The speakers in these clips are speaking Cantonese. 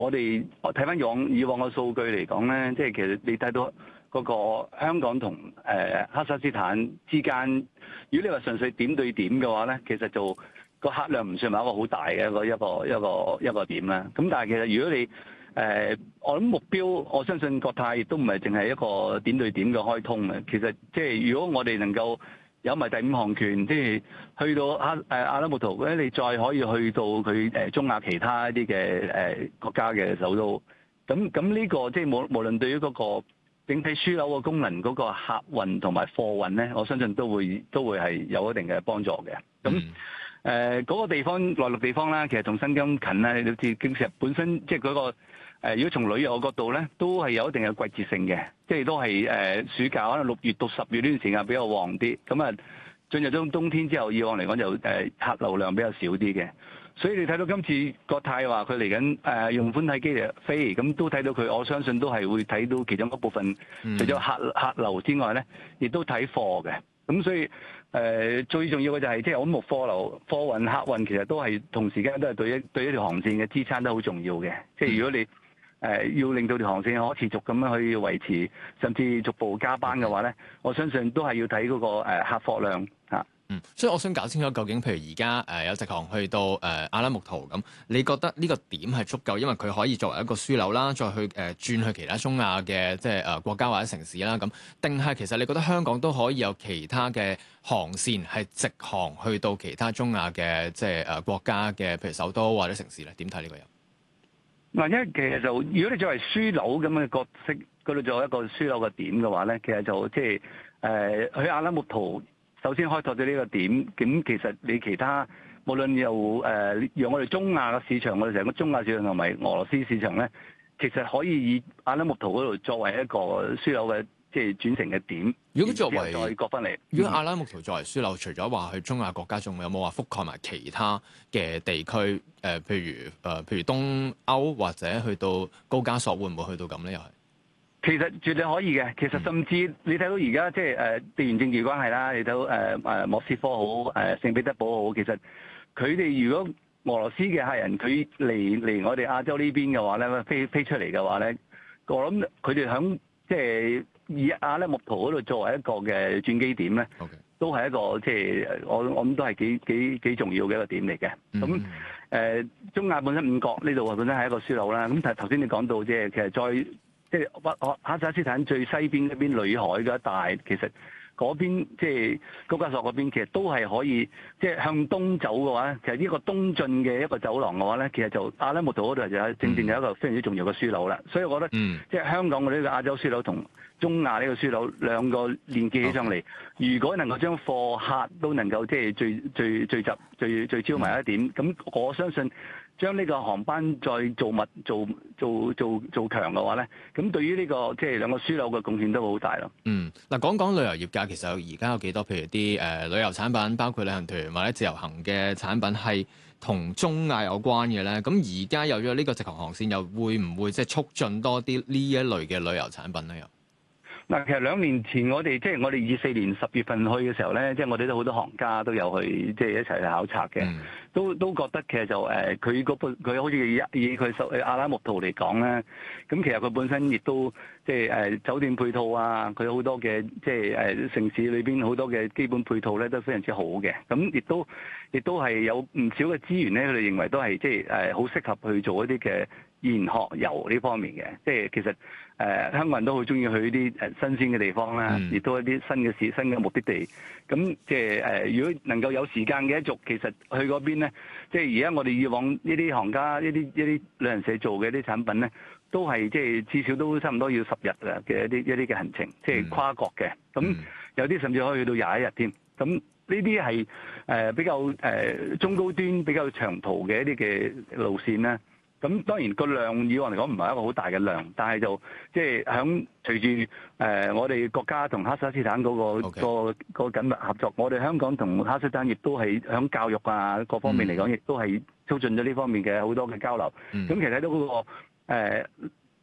我睇翻以往嘅數據嚟講咧，即係其實你睇到嗰個香港同哈薩斯坦之間，如果你話純粹點對點嘅話咧，其實就個客量唔算係一個好大嘅一個點啦。咁但係其實如果你我諗目標，我相信國泰亦都唔係淨係一個點對點嘅開通嘅。其實即係如果我哋能夠有埋第五航權，即係去到阿拉木圖咧，你再可以去到佢中亞其他一啲嘅國家嘅首都，咁呢個即係無論對於嗰個整體樞紐嘅功能嗰個客運同埋貨運咧，我相信都會係有一定嘅幫助嘅。咁嗰個地方內陸地方啦，其實同新疆近啦，你都知其實本身即係嗰個如果從旅遊嘅角度咧，都係有一定嘅季節性嘅，即係都係暑假可能6月到10月呢段時間比較旺啲。咁啊進入咗冬天之後，以往嚟講就客流量比較少啲嘅。所以你睇到今次國泰話佢嚟緊用寬體機嚟飛，咁都睇到佢，我相信都係會睇到其中一部分，除咗客流之外咧，亦都睇貨嘅。咁所以最重要嘅就係即係我諗貨運客運其實都係同時間都係對一條航線嘅支撐都好重要嘅。即係如果你要令到條航線可持續咁樣去維持，甚至逐步加班嘅話咧，我相信都係要睇嗰個客貨量嚇。 所以我想搞清楚究竟，譬如而家有直航去到阿拉木圖咁，你覺得呢個點係足夠？因為佢可以作為一個樞紐啦，再去轉去其他中亞嘅即係國家或者城市啦咁，定係其實你覺得香港都可以有其他嘅航線係直航去到其他中亞嘅即係國家嘅譬如首都或者城市咧？點睇呢個又？ 嗱，因為其實就如果你作為樞紐咁嘅角色嗰度做一個樞紐嘅點嘅話咧，其實就即係去阿拉木圖首先開拓咗呢個點，咁其實你其他無論由讓我哋中亞嘅市場，我哋成個中亞市場同埋俄羅斯市場咧，其實可以以阿拉木圖嗰度作為一個樞紐嘅即係轉乘嘅點。 如果作為再割翻嚟， 如果阿拉木圖作為樞紐，除咗話去中亞國家，仲有冇話覆蓋埋其他嘅地區？譬如東歐或者去到高加索，會唔會去到咁咧？又係？ 其實絕對可以嘅。其實甚至你睇到而家即係地緣政治關係啦，你睇到莫斯科好聖彼得堡好，其實佢哋如果俄羅斯嘅客人佢嚟我哋亞洲呢邊嘅話咧，飛出嚟嘅話咧，我諗佢哋響即係以阿拉木圖嗰度作為一個嘅轉機點咧，okay. 都係一個即係我諗都係幾重要嘅一個點嚟嘅。咁中亞本身五國呢度本身係一個樞紐啦。咁頭先你講到即係其實再即係哈薩斯坦最西邊嗰邊裏海嗰一帶，其實嗰邊即係高加索嗰邊，其實都係可以即係向東走嘅話，其實呢個東進嘅一個走廊嘅話咧，其實就阿拉木圖嗰度就正有一個非常之重要嘅樞紐啦。所以我覺得即係香港嘅呢個亞洲樞紐同中亞呢個樞紐兩個連結起上嚟，如果能夠將貨客都能夠即係聚焦埋一點，咁我相信將呢個航班再做強嘅話咧，咁對於呢個即係兩個樞紐嘅貢獻都好大咯。 嗱，講旅遊業界其實而家有幾多？譬如啲旅遊產品，包括旅行團或者自由行嘅產品，係同中亞有關嘅咧。咁而家有咗呢個直航航線，又會唔會即係促進多啲呢一類嘅旅遊產品咧？又？ 嗱，其實2年前我哋24年10月份去嘅時候咧，即係我哋都好多行家都有去，即係一齊去考察嘅，都覺得其實就佢好似以佢阿拉木圖嚟講咧，咁其實佢本身亦都即係酒店配套啊，佢好多嘅即係城市裏邊好多嘅基本配套咧都非常之好嘅，咁亦都係有唔少嘅資源咧，佢哋認為都係即係好適合去做一啲嘅研學遊呢方面嘅，即係其實香港人都好中意去啲新鮮嘅地方啦，亦都一啲新嘅目的地。咁即係如果能夠有時間嘅一族，其實去嗰邊咧，即係而家我哋以往呢啲行家、一啲旅行社做嘅一啲產品咧，都係即係至少都差唔多要10日嘅一啲嘅行程，即係跨國嘅。咁有啲甚至可以去到21日添。咁呢啲係比較中高端、比較長途嘅一啲嘅路線啦。咁當然個量以往嚟講唔係一個好大嘅量，但係就即係隨住我哋國家同哈薩斯坦嗰個緊密合作，我哋香港同哈薩斯坦亦都係響教育啊各方面嚟講，亦都係促進咗呢方面嘅好多嘅交流。咁其實睇到嗰個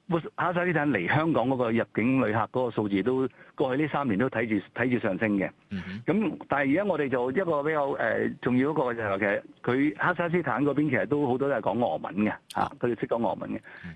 哈薩斯坦嚟香港嗰個入境旅客嗰個數字都過去呢3年都睇住上升嘅。咁但係而家我哋就一個比較重要一個就係話其實佢哈薩斯坦嗰邊其實都好多都係講俄文嘅嚇，佢哋識講俄文嘅。